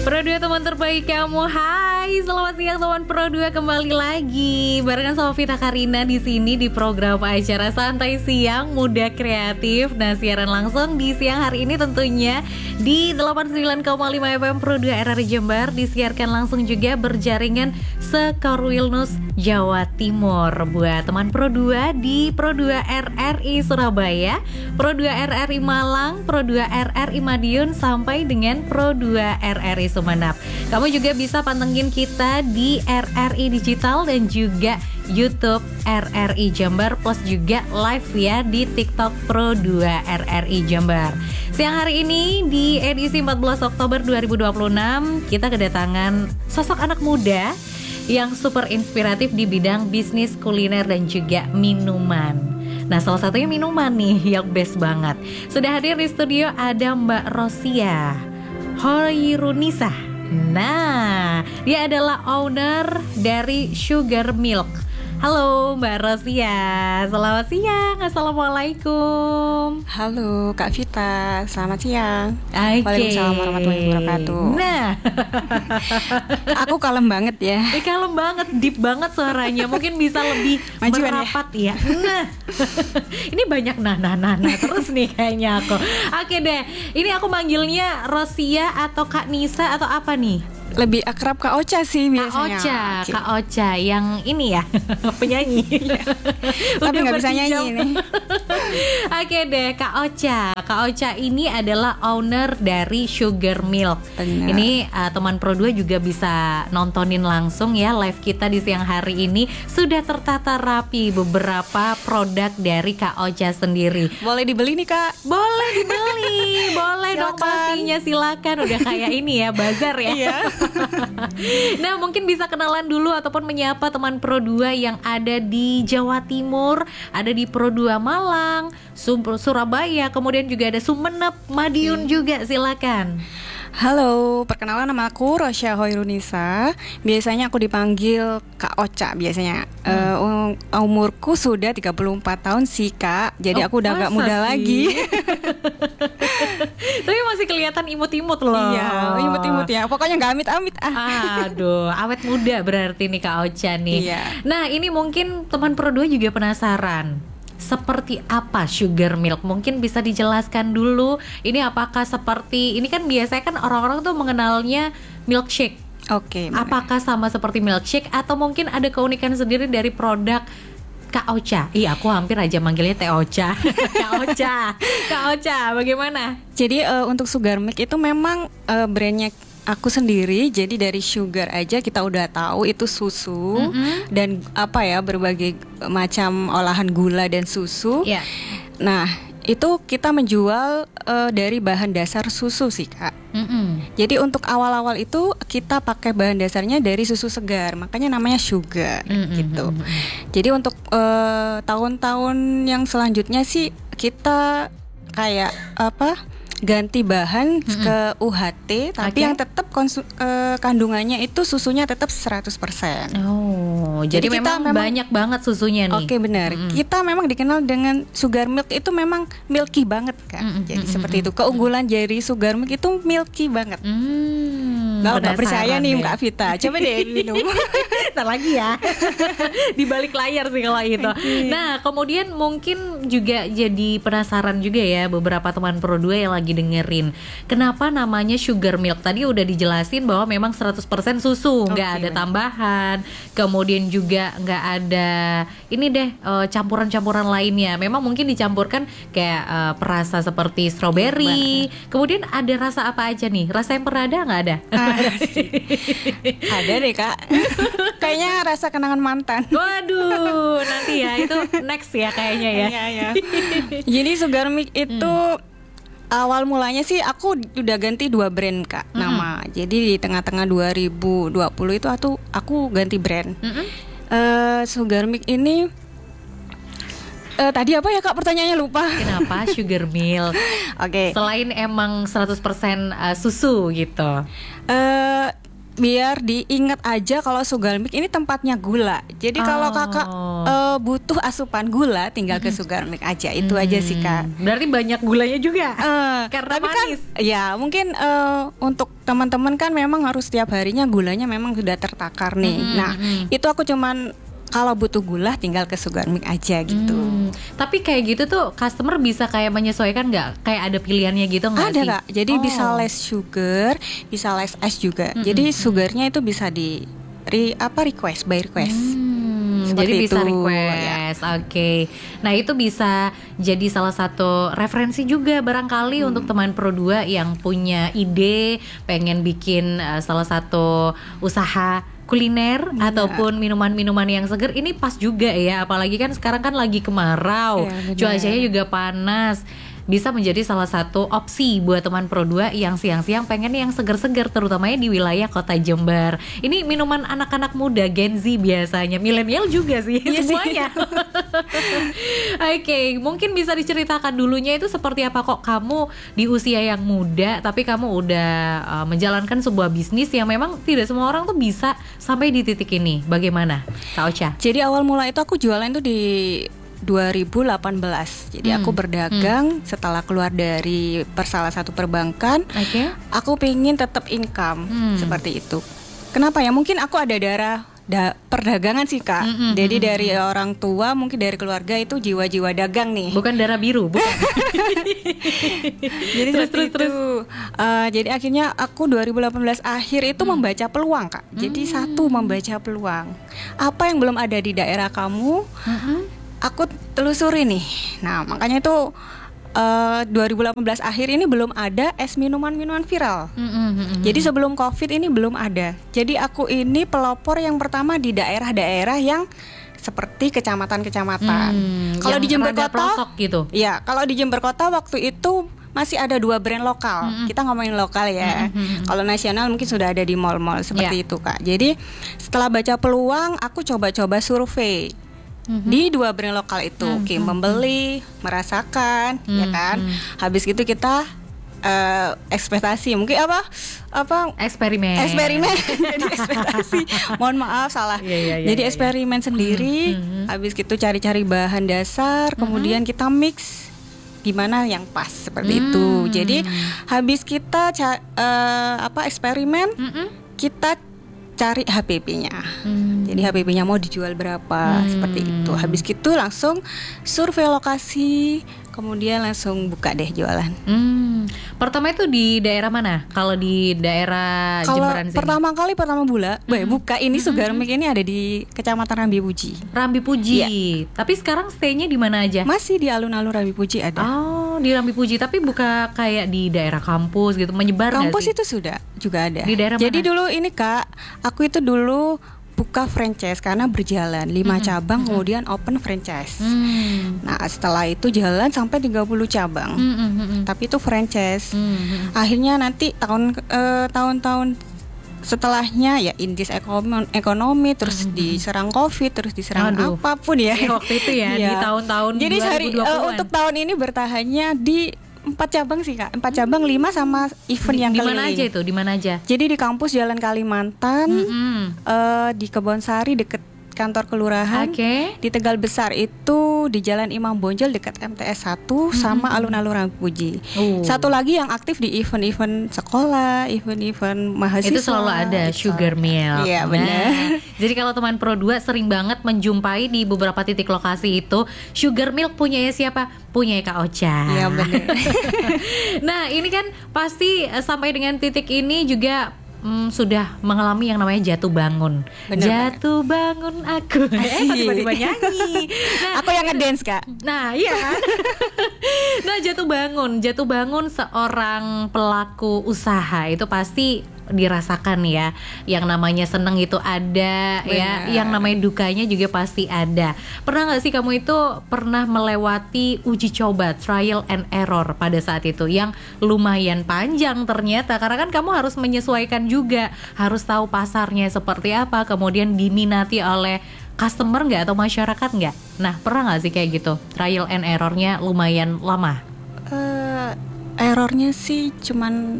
Pro 2 teman terbaik kamu. Hai, selamat siang teman Pro 2, kembali lagi barengan sama Vita Karina di sini di program acara Santai Siang Muda Kreatif. Nah, siaran langsung di siang hari ini tentunya di 89,5 FM Pro 2 RRI Jember, disiarkan langsung juga berjaringan se-Korwilnus Jawa Timur. Buat teman Pro 2 di Pro 2 RRI Surabaya, Pro 2 RRI Malang, Pro 2 RRI Madiun sampai dengan Pro 2 RRI Sumeneb. Kamu juga bisa pantengin kita di RRI Digital dan juga YouTube RRI Jember, plus juga live ya di TikTok Pro 2 RRI Jember. Siang hari ini di edisi 14 Oktober 2026 kita kedatangan sosok anak muda yang super inspiratif di bidang bisnis kuliner dan juga minuman. Nah, salah satunya minuman nih yang best banget. Sudah hadir di studio ada Mbak Rosia Hoirunisa. Nah, dia adalah owner dari Sugar Milk. Halo Mbak Rosia, selamat siang. Assalamualaikum. Halo Kak Vita, selamat siang. Waalaikumsalam warahmatullahi wabarakatuh. Nah, aku kalem banget ya. kalem banget, deep banget suaranya. Mungkin bisa lebih Majuan merapat ya. Nah, ini banyak nah terus nih kayaknya aku. Oke deh, ini aku manggilnya Rosia atau Kak Nisa atau apa nih? Lebih akrab Kak Ocha sih biasanya. Kak Ocha yang ini ya, penyanyi. Tapi nggak bisa nyanyi nih. Oke deh, Kak Ocha. Kak Ocha ini adalah owner dari Sugar Milk. Benar. Ini teman Pro 2 juga bisa nontonin langsung ya live kita di siang hari ini. Sudah tertata rapi beberapa produk dari Kak Ocha sendiri. Boleh dibeli nih Kak? Boleh dibeli, boleh dong Silakan. pastinya, silakan. Udah kayak ini ya, bazar ya. Iya. Nah, mungkin bisa kenalan dulu ataupun menyapa teman Pro 2 yang ada di Jawa Timur, ada di Pro 2 Malang, Surabaya, kemudian juga ada Sumeneb, Madiun juga, silakan. Halo, perkenalan nama aku Rosia Hoirunisa. Biasanya aku dipanggil Kak Ocha biasanya. Umurku sudah 34 tahun sih Kak. Jadi aku udah gak muda lagi. Tapi masih kelihatan imut-imut loh. Iya, imut-imut ya. Pokoknya gak amit-amit Aduh, awet muda berarti nih Kak Ocha nih. Iya. Nah, ini mungkin teman Pro 2 juga penasaran. Seperti apa Sugar Milk? Mungkin bisa dijelaskan dulu. Ini apakah seperti, ini kan biasanya kan orang-orang tuh mengenalnya milkshake. Oke. Apakah sama seperti milkshake atau mungkin ada keunikan sendiri dari produk Kak Ocha? Iya, aku hampir aja manggilnya Teh Ocha. Kak Ocha. Kak Ocha, bagaimana? Jadi untuk Sugar Milk itu memang brandnya aku sendiri. Jadi dari sugar aja kita udah tahu itu susu dan apa ya, berbagai macam olahan gula dan susu. Yeah. Nah, itu kita menjual dari bahan dasar susu sih Kak. Jadi untuk awal-awal itu kita pakai bahan dasarnya dari susu segar, makanya namanya sugar gitu. Jadi untuk tahun-tahun yang selanjutnya sih kita kayak apa? Ganti bahan ke UHT, tapi yang tetap kandungannya itu susunya tetap 100%. Oh, jadi memang banyak banget susunya nih. Oke, benar. Kita memang dikenal dengan Sugar Milk itu memang milky banget kan. Jadi seperti itu. Keunggulan dari Sugar Milk itu milky banget. Nggak percaya nih Kak Vita. Coba deh minum. Ntar lagi ya. Di balik layar sih kalau itu. Nah, kemudian mungkin juga jadi penasaran juga ya beberapa teman Pro 2 yang lagi dengerin. Kenapa namanya Sugar Milk? Tadi udah dijelasin bahwa memang 100% susu, nggak ada tambahan. Kemudian juga nggak ada ini deh campuran-campuran lainnya. Memang mungkin dicampurkan kayak perasa seperti strawberry. Kemudian ada rasa apa aja nih? Rasa yang pernah ada nggak ada? Ada deh Kak. Kayaknya rasa kenangan mantan. Waduh, nanti ya itu next ya kayaknya ya. Iya. Jadi Sugar Milk itu awal mulanya sih aku udah ganti 2 brand Kak nama. Jadi di tengah-tengah 2020 itu aku ganti brand. Sugar Milk ini tadi apa ya Kak pertanyaannya, lupa. Kenapa Sugar Milk? Oke. Selain emang 100% susu gitu. biar diingat aja kalau Sugar Milk ini tempatnya gula. Jadi kalau kakak butuh asupan gula, tinggal ke Sugar Milk aja. Itu aja sih Kak. Berarti banyak gulanya juga. Karena tapi manis. Kan, ya mungkin untuk teman-teman kan memang harus setiap harinya gulanya memang sudah tertakar nih. Nah itu aku cuman kalau butuh gula tinggal ke Sugar Milk aja gitu. Tapi kayak gitu tuh customer bisa kayak menyesuaikan nggak? Kayak ada pilihannya gitu nggak sih? Ada Kak, jadi bisa less sugar, bisa less ice juga. Jadi sugarnya itu bisa di request by request. Jadi bisa itu. request, Oke. Nah itu bisa jadi salah satu referensi juga barangkali untuk teman Pro 2 yang punya ide pengen bikin salah satu usaha kuliner ataupun minuman-minuman yang seger. Ini pas juga ya, apalagi kan sekarang kan lagi kemarau, cuacanya juga panas. Bisa menjadi salah satu opsi buat teman Pro 2 yang siang-siang pengen yang seger-seger, terutamanya di wilayah kota Jember. Ini minuman anak-anak muda, Gen Z biasanya, milenial juga sih, semuanya. Oke, mungkin bisa diceritakan dulunya itu seperti apa kok kamu di usia yang muda, tapi kamu udah menjalankan sebuah bisnis yang memang tidak semua orang tuh bisa sampai di titik ini. Bagaimana, Kak Ocha? Jadi awal mula itu aku jualan tuh di 2018. Jadi aku berdagang setelah keluar dari salah satu perbankan. Aku pengen tetap income seperti itu. Kenapa ya? Mungkin aku ada darah perdagangan sih Kak. Jadi dari orang tua, mungkin dari keluarga itu jiwa-jiwa dagang nih. Bukan darah biru, bukan. Jadi terus. Jadi akhirnya aku 2018 akhir itu membaca peluang Kak. Jadi satu, membaca peluang. Apa yang belum ada di daerah kamu? Aku telusuri nih. Nah makanya itu 2018 akhir ini belum ada es minuman-minuman viral. Jadi sebelum COVID ini belum ada. Jadi aku ini pelopor yang pertama di daerah-daerah yang seperti kecamatan-kecamatan. Kalau di Jember Kota, gitu. Ya, kalau di Jember Kota waktu itu masih ada 2 brand lokal. Kita ngomongin lokal ya. Kalau nasional mungkin sudah ada di mall-mall seperti itu Kak. Jadi setelah baca peluang, aku coba-coba survei. Di 2 brand lokal itu, membeli, merasakan, ya kan. Habis gitu kita ekspektasi, mungkin eksperimen. Jadi ekspektasi. Mohon maaf salah. Jadi eksperimen sendiri. Habis gitu cari-cari bahan dasar, kemudian kita mix gimana yang pas seperti itu. Jadi habis kita eksperimen, kita cari HPP-nya. Jadi HPP-nya mau dijual berapa, seperti itu. Habis gitu langsung survei lokasi, kemudian langsung buka deh jualan. Pertama itu di daerah mana? Kalau di daerah Jemberan sini? Pertama buka ini Sugar Milk ini ada di Kecamatan Rambi Puji. Rambi Puji. Ya. Tapi sekarang stay-nya di mana aja? Masih di alun-alun Rambi Puji ada. Oh, di Rambi Puji, tapi buka kayak di daerah kampus gitu, menyebar nggak sih? Kampus itu sudah juga ada. Di daerah Jadi mana? dulu ini Kak, aku itu dulu buka franchise karena berjalan 5 cabang, kemudian open franchise. Nah setelah itu jalan sampai 30 cabang, tapi itu franchise. Akhirnya nanti tahun-tahun setelahnya ya indis ekonomi, terus diserang COVID, terus diserang apapun ya. Waktu itu ya, di tahun-tahun 2020-an. Jadi untuk tahun ini bertahannya di 4 cabang sih Kak, 4 cabang, 5 sama event yang keliling. Di mana aja itu? Di mana aja? Jadi di kampus Jalan Kalimantan, di Kebonsari deket kantor kelurahan. Di Tegal Besar itu di Jalan Imam Bonjol dekat MTS 1 sama alun-alun Rambi Puji. Satu lagi yang aktif di event-event sekolah, event-event mahasiswa. Itu selalu ada gitu. Sugar Milk. Iya benar. Jadi kalau teman Pro 2 sering banget menjumpai di beberapa titik lokasi itu, Sugar Milk punyanya siapa? Punyanya Kak Ocha. Iya benar. Nah ini kan pasti sampai dengan titik ini juga sudah mengalami yang namanya jatuh bangun. Jatuh bangun aku. Tiba-tiba nyanyi. Nah, aku yang ngedance Kak. Nah iya kan. Nah jatuh bangun seorang pelaku usaha itu pasti dirasakan ya. Yang namanya seneng itu ada. Ya, yang namanya dukanya juga pasti ada. Pernah gak sih kamu itu pernah melewati uji coba, trial and error pada saat itu yang lumayan panjang ternyata, karena kan kamu harus menyesuaikan juga, harus tahu pasarnya seperti apa, kemudian diminati oleh customer nggak atau masyarakat nggak. Nah pernah nggak sih kayak gitu, trial and errornya lumayan lama? Errornya sih cuman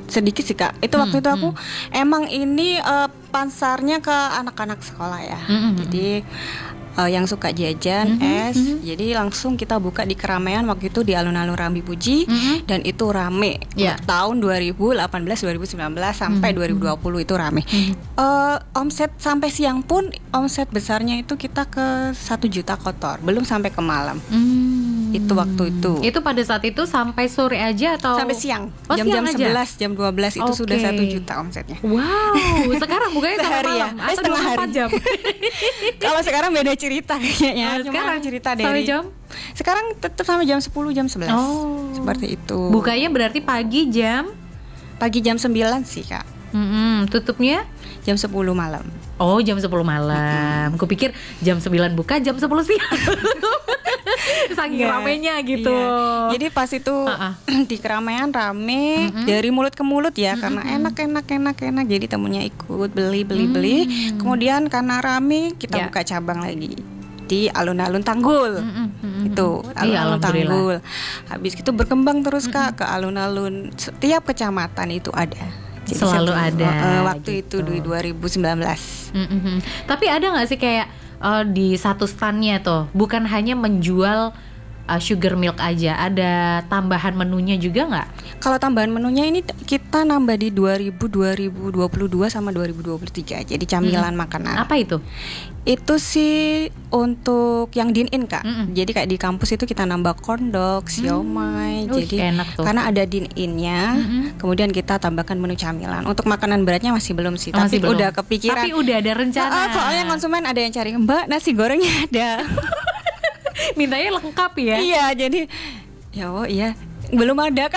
sedikit sih Kak. Itu waktu itu aku emang ini pasarnya ke anak-anak sekolah ya. Jadi yang suka jajan es, jadi langsung kita buka di keramaian waktu itu di alun-alun Rambi Puji, dan itu rame tahun 2018, 2019 sampai 2020 itu rame. Omset sampai siang pun omset besarnya itu kita ke 1 juta kotor, belum sampai ke malam. Itu waktu itu. Itu pada saat itu sampai sore aja atau sampai siang? Jam 11, jam 12 itu sudah 1 juta omsetnya. Wow, sekarang bukanya sampai malam ya? atau Setengah hari. 24 jam? Kalau sekarang beda cerita kayaknya. Sekarang cerita sampai dari jam? Sekarang tetap sampai jam 10, jam 11. Seperti itu. Bukanya berarti pagi jam 9 sih Kak. Tutupnya jam 10 malam. Oh, jam 10 malam. Kupikir jam 9 buka, jam 10 siang. Saking ramenya gitu. Jadi pas itu di keramaian rame dari mulut ke mulut ya, karena enak. Jadi temunya ikut beli. Kemudian karena rame kita buka cabang lagi di alun-alun Tanggul. Itu alun-alun Tanggul. Habis itu berkembang terus Kak ke alun-alun, setiap kecamatan itu ada. Jadi selalu ada waktu gitu. Itu di 2019. Tapi ada nggak sih kayak di satu standnya tuh bukan hanya menjual sugar milk aja, ada tambahan menunya juga nggak? Kalau tambahan menunya ini kita nambah di 2022 sama 2023. Jadi camilan makanan. Apa itu? Itu sih untuk yang dine-in Kak. Jadi kayak di kampus itu kita nambah corn dog, siomay. Jadi enak tuh. Karena ada dine-innya, kemudian kita tambahkan menu camilan. Untuk makanan beratnya masih belum sih, masih tapi belum. udah kepikiran. Tapi udah ada rencana. Soalnya konsumen ada yang cari, Mbak nasi gorengnya ada. Mintanya lengkap ya? Iya, jadi ya belum ada Kak.